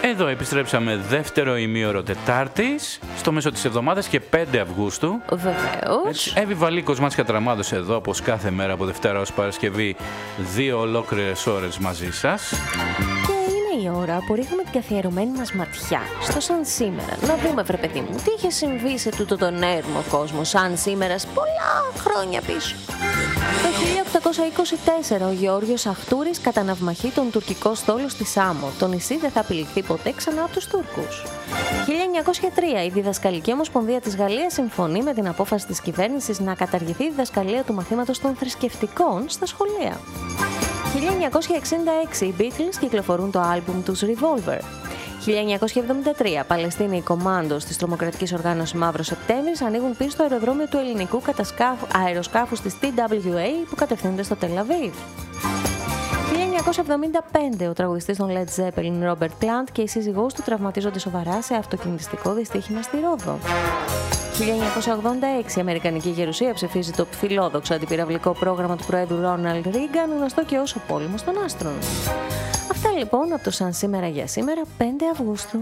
Εδώ επιστρέψαμε δεύτερο ημίωρο Τετάρτης, στο μέσο της εβδομάδας και 5 Αυγούστου. Βεβαίως. Εύη Βαλίκος, Μάτσια Τραμάδος εδώ, όπως κάθε μέρα από Δευτέρα ως Παρασκευή, 2 ολόκληρες ώρες μαζί σας. Και είναι η ώρα που ρίχνουμε την καθιερωμένη μας ματιά στο σαν σήμερα. Να δούμε, βρε παιδί μου, τι είχε συμβεί σε τούτο τον έρμο κόσμο σαν σήμερα πολλά χρόνια πίσω. Το 1824 ο Γεώργιος Αχτούρης κατά ναυμαχή τον τουρκικό στόλο στη Σάμο. Το νησί δεν θα απειληθεί ποτέ ξανά από τους Τούρκους. 1903 η Διδασκαλική Ομοσπονδία της Γαλλίας συμφωνεί με την απόφαση της κυβέρνησης να καταργηθεί η διδασκαλία του μαθήματος των θρησκευτικών στα σχολεία. 1966 οι Beatles κυκλοφορούν το άλμπουμ τους Revolver. 1973 Παλαιστίνοι κομμάντος της τρομοκρατικής οργάνωσης Μαύρος Σεπτέμβρης ανοίγουν πίσω στο αεροδρόμιο του ελληνικού αεροσκάφους της TWA που κατευθύνεται στο Τελ Αβίβ. 1975 ο τραγουδιστής των Led Zeppelin Robert Plant και η σύζυγός του τραυματίζονται σοβαρά σε αυτοκινηστικό δυστύχημα στη Ρόδο. 1986 η Αμερικανική Γερουσία ψηφίζει το φιλόδοξο αντιπυραυλικό πρόγραμμα του Προέδρου Ρόναλντ Ρίγκαν, γνωστό και ως ο πόλεμος των άστρων. Αυτά λοιπόν από το σαν σήμερα για σήμερα 5 Αυγούστου.